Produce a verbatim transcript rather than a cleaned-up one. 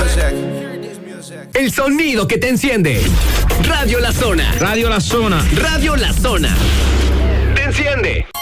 El sonido que te enciende. Radio La Zona. Radio La Zona. Radio La Zona. Te enciende.